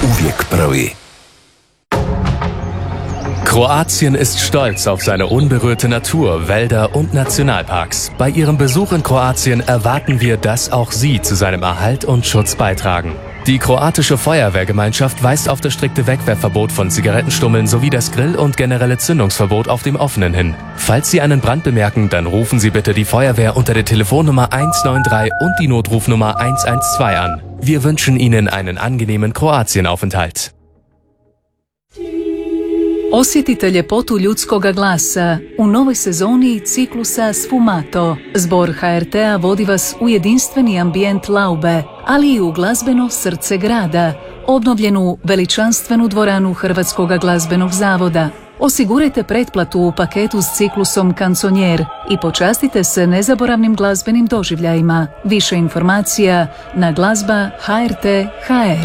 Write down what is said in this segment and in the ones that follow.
uvijek prvi. Kroatien ist stolz auf seine unberührte Natur, Wälder und Nationalparks. Bei Ihrem Besuch in Kroatien erwarten wir, dass auch Sie zu seinem Erhalt und Schutz beitragen. Die kroatische Feuerwehrgemeinschaft weist auf das strikte Wegwerfverbot von Zigarettenstummeln sowie das Grill- und generelle Zündungsverbot auf dem Offenen hin. Falls Sie einen Brand bemerken, dann rufen Sie bitte die Feuerwehr unter der Telefonnummer 193 und die Notrufnummer 112 an. Wir wünschen Ihnen einen angenehmen Kroatienaufenthalt. Osjetite ljepotu ljudskoga glasa u novoj sezoni ciklusa Sfumato. Zbor HRT-a vodi vas u jedinstveni ambijent Laube, ali i u glazbeno srce grada, obnovljenu veličanstvenu dvoranu Hrvatskog glazbenog zavoda. Osigurajte pretplatu u paketu s ciklusom Kanconier i počastite se nezaboravnim glazbenim doživljajima. Više informacija na glazba HRT.hr.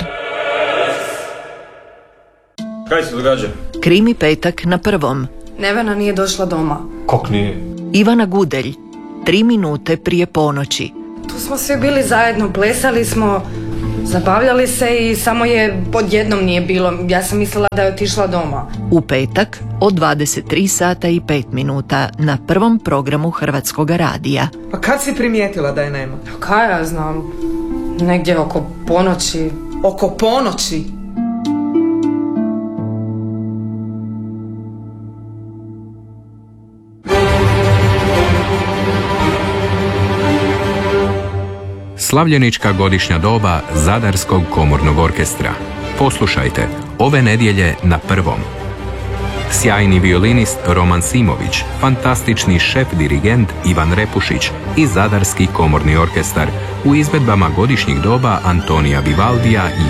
Kaj se događa? Krimi petak na prvom. Nevena nije došla doma. Kok nije? Ivana Gudelj, 3 minute prije ponoći. Tu smo svi bili zajedno, plesali smo, zabavljali se i samo je odjednom nije bilo. Ja sam mislila da je otišla doma. U petak od 23 sata i 5 minuta na prvom programu Hrvatskog radija. Pa kad si primijetila da je nema? Kaj ja znam, negdje oko ponoći. Oko ponoći? Slavljenička godišnja doba Zadarskog komornog orkestra. Poslušajte ove nedjelje na prvom. Sjajni violinist Roman Simović, fantastični šef dirigent Ivan Repušić i Zadarski komorni orkestar u izvedbama godišnjih doba Antonija Vivaldija i